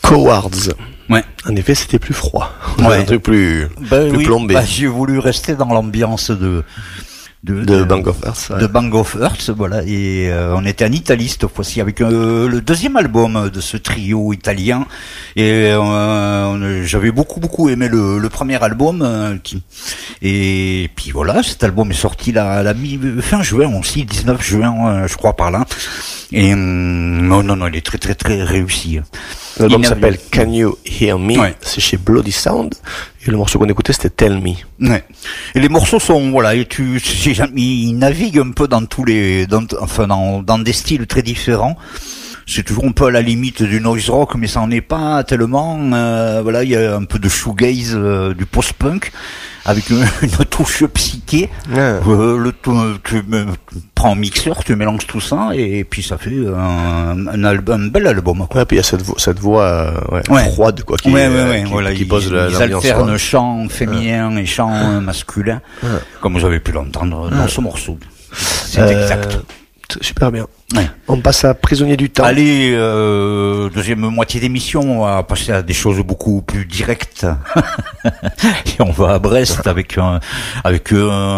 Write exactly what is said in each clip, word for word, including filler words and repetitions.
Cowards. Ouais. En effet, c'était plus froid. Ouais. Un truc plus, Ben plus oui, plombé. bah, j'ai voulu rester dans l'ambiance de de, De Bang of Earth, ouais. de Bang of Earth, voilà. Et euh, on était en Italie cette fois-ci avec euh, le deuxième album de ce trio italien. Et euh, on- j'avais beaucoup beaucoup aimé le, le premier album. euh, qui, et puis voilà, cet album est sorti la, la mi fin juin aussi, dix-neuf juin, euh, je crois par là. Et hum, non non non, il est très très très réussi. L'album Il n'a- s'appelle Can You Hear Me? Ouais. C'est chez Bloody Sound. Et le morceau qu'on écoutait, c'était Tell Me. Ouais. Et les morceaux sont voilà, et tu, j'ai jamais- ils naviguent un peu dans tous les, dans, enfin dans, dans des styles très différents. C'est toujours un peu à la limite du noise rock, mais ça en est pas tellement. Euh, voilà, il y a un peu de shoegaze, euh, du post-punk, avec une, une touche psyché. Ah. Euh, le, tu, tu me- prends un mixeur, tu mélanges tout ça, et puis ça fait un, un, album, un bel album. Quoi. Ouais, puis il y a cette voix, cette voix euh, ouais, Ouais. froide, quoi, qui, ouais, euh, ouais, ouais, qui, voilà, qui ils, pose la- ils l'ambiance. alternent ouais. chant féminin et chant euh, masculin, Ouais. comme vous avez pu l'entendre dans ce morceau. C'est Euh, exact. t- Super bien. Ouais. On passe à Prisonnier du Temps. Allez, euh, deuxième moitié d'émission, on va passer à des choses beaucoup plus directes. Et on va à Brest avec un, avec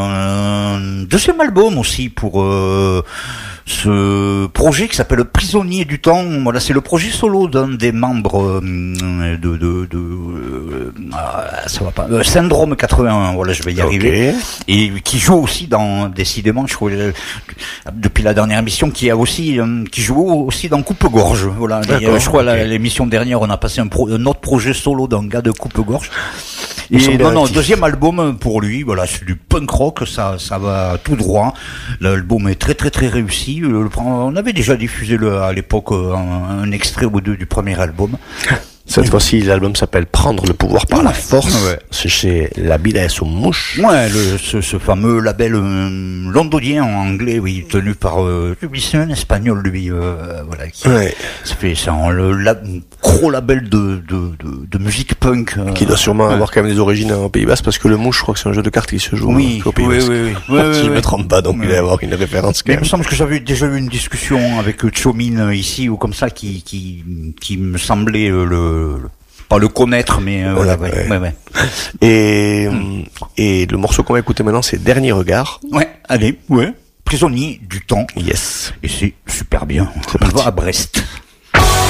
un deuxième album aussi pour euh, ce projet qui s'appelle Prisonnier du Temps. Voilà, c'est le projet solo d'un des membres euh, de, de, de euh, ah, ça va pas, euh, Syndrome quatre-vingt-un. Voilà, je vais y arriver. Ok. Et qui joue aussi dans, décidément, je crois, euh, depuis la dernière émission, qui a aussi, euh, qui joue aussi dans Coupe-Gorge. Voilà. Et, D'accord, euh, je crois, la- ok. l'émission dernière, on a passé un, pro, un autre projet solo d'un gars de Coupe-Gorge. Nous sommes Et bien non, non, actifs. deuxième album pour lui, voilà, c'est du punk rock, ça, ça va tout droit. L'album est très, très, très réussi. Le- le- on avait déjà diffusé le, à l'époque un, un extrait ou deux du premier album. Cette fois-ci, l'album s'appelle Prendre le pouvoir par la force. Ouais. C'est chez La Bidès aux Mouches. Ouais, le, ce, ce fameux label euh, londonien en anglais, oui, tenu par euh, lui, c'est un espagnol, lui, euh, voilà, qui Ouais. ça fait c'est un le la, gros label de de de, de musique punk. euh, Qui doit sûrement ouais. avoir quand même des origines au Pays Basque, parce que le Mouche, je crois que c'est un jeu de cartes qui se joue Oui, euh, au Pays oui, Basque. oui, oui, oui, si oui, je me oui. trompe pas, donc Oui. il va y avoir une référence quand Mais il même. me semble que j'avais déjà eu une discussion avec Chomine ici ou comme ça qui qui qui me semblait euh, le pas le connaître, mais euh, voilà, ouais, ouais. ouais, ouais. Et, et le morceau qu'on va écouter maintenant, c'est Dernier Regard. Ouais, allez, ouais. Prisonnier du temps. Yes. Et c'est super bien. C'est On parti. va à Brest.